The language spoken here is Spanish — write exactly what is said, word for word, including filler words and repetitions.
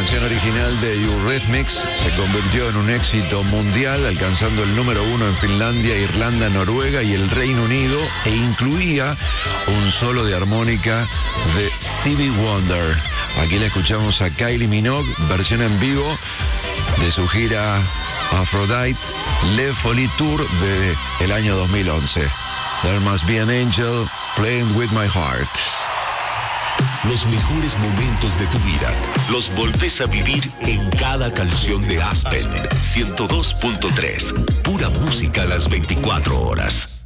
canción original de Eurythmics se convirtió en un éxito mundial, alcanzando el número uno en Finlandia, Irlanda, Noruega y el Reino Unido, e incluía un solo de armónica de Stevie Wonder. Aquí le escuchamos a Kylie Minogue, versión en vivo de su gira Aphrodite Le Folie Tour de el año dos mil once. There Must Be an Angel Playing With My Heart. Los mejores momentos de tu vida los volvés a vivir en cada canción de Aspen. ciento dos punto tres. Pura música a las veinticuatro horas.